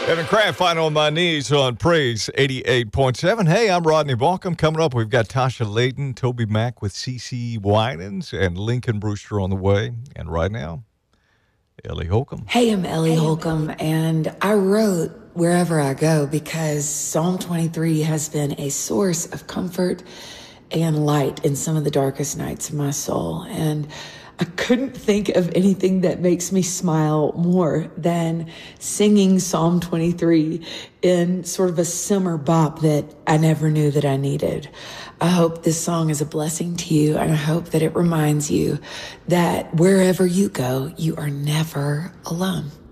And a cry final on my knees on Praise 88.7. Hey, I'm Rodney Balcom. Coming up, we've got Tasha Layton, Toby Mac with CeCe Winans, and Lincoln Brewster on the way. And right now, Ellie Holcomb. Hey, I'm Ellie Holcomb, and I wrote Wherever I Go because Psalm 23 has been a source of comfort and light in some of the darkest nights of my soul. And I couldn't think of anything that makes me smile more than singing Psalm 23 in sort of a summer bop that I never knew that I needed. I hope this song is a blessing to you, and I hope that it reminds you that wherever you go, you are never alone.